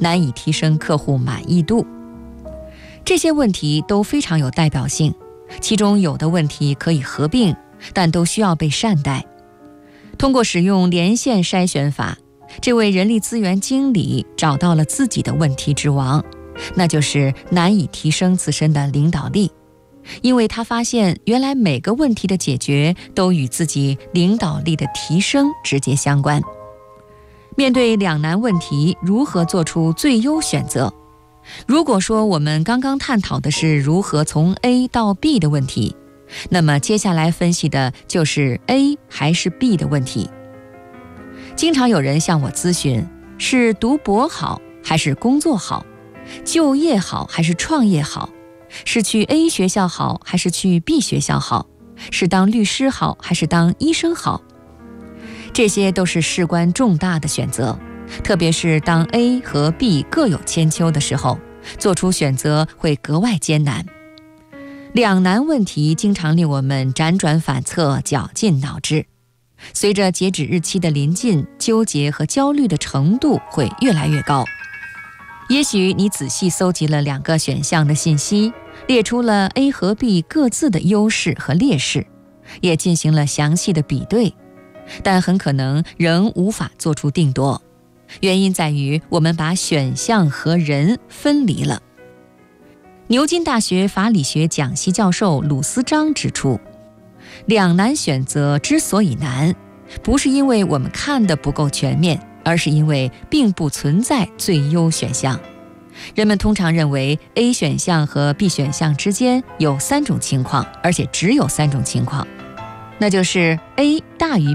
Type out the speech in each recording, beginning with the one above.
难以提升客户满意度。这些问题都非常有代表性，其中有的问题可以合并，但都需要被善待。通过使用连线筛选法，这位人力资源经理找到了自己的问题之王，那就是难以提升自身的领导力。因为他发现原来每个问题的解决都与自己领导力的提升直接相关。面对两难问题，如何做出最优选择？如果说我们刚刚探讨的是如何从 A 到 B 的问题，那么接下来分析的就是 A 还是 B 的问题。经常有人向我咨询，是读博好还是工作好？就业好还是创业好？是去 A 学校好还是去 B 学校好？是当律师好还是当医生好？这些都是事关重大的选择，特别是当 A 和 B 各有千秋的时候，做出选择会格外艰难。两难问题经常令我们辗转反侧，绞尽脑汁。随着截止日期的临近，纠结和焦虑的程度会越来越高。也许你仔细搜集了两个选项的信息，列出了 A 和 B 各自的优势和劣势，也进行了详细的比对，但很可能仍无法做出定夺。原因在于我们把选项和人分离了。牛津大学法理学讲席教授鲁斯章指出，两难选择之所以难，不是因为我们看得不够全面，而是因为并不存在最优选项。人们通常认为 A 选项和 B 选项之间有3种情况，而且只有3种情况，那就是 A 大于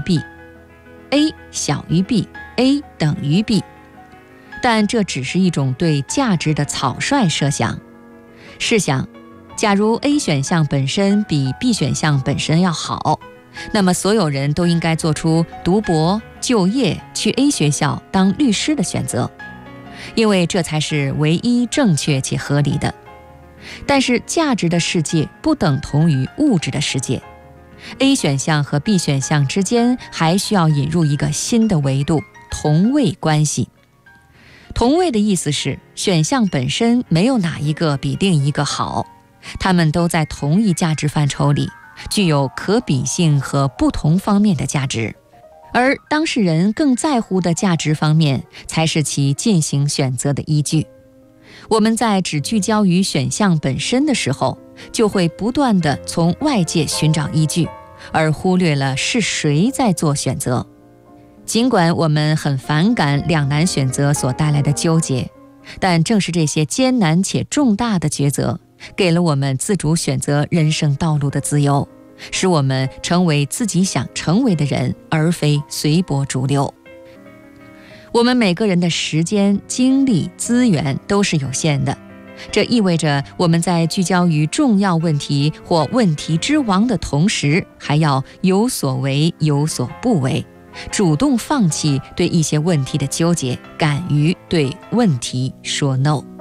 B、A 小于 B、A 等于 B。但这只是一种对价值的草率设想。试想，假如 A 选项本身比 B 选项本身要好，那么所有人都应该做出读博、就业、去 A 学校当律师的选择，因为这才是唯一正确且合理的。但是价值的世界不等同于物质的世界， A 选项和 B 选项之间还需要引入一个新的维度——同位关系。同位的意思是，选项本身没有哪一个比另一个好，它们都在同一价值范畴里，具有可比性和不同方面的价值，而当事人更在乎的价值方面才是其进行选择的依据。我们在只聚焦于选项本身的时候，就会不断地从外界寻找依据，而忽略了是谁在做选择。尽管我们很反感两难选择所带来的纠结，但正是这些艰难且重大的抉择，给了我们自主选择人生道路的自由，使我们成为自己想成为的人，而非随波逐流。我们每个人的时间、精力、资源都是有限的，这意味着我们在聚焦于重要问题或问题之王的同时，还要有所为有所不为，主动放弃对一些问题的纠结，敢于对问题说 no。